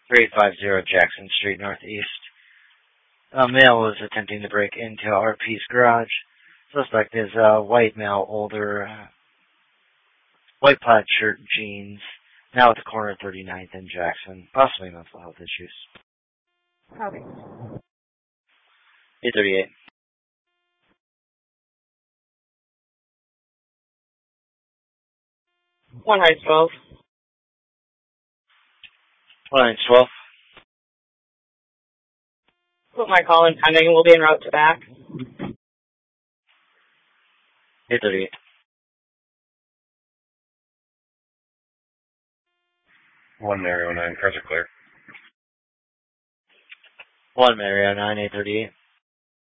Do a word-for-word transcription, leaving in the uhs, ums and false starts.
three five zero Jackson Street Northeast. A male was attempting to break into R P's garage. Suspect is a white male, older, uh, white plaid shirt, jeans, now at the corner of thirty-ninth and Jackson, possibly mental health issues. Copy. eight thirty-eight. One Heights twelve. One Heights twelve. Put my call in pending and we'll be en route to back. eight thirty-eight. One Mario nine, cars are clear. One Mario nine, eight thirty-eight.